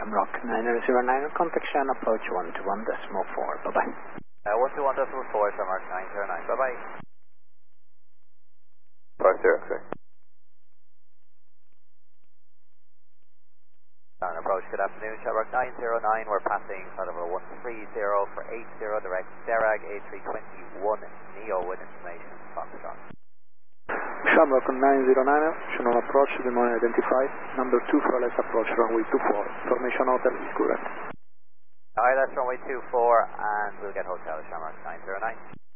Shamrock 9009, contact Shan approach 121.4. Bye-bye. 121.4, Shamrock 909. Bye-bye. 506. On approach, good afternoon, Shamrock 909. We're passing flight over 130 for 80, direct Derag A321 Neo with information from Strong. Shamrock 909, Shannon approach, the moment identified. Number 2 for less approach, runway 24. Formation hotel is current. Alright, that's runway 24, and we'll get hotel Shamrock 909.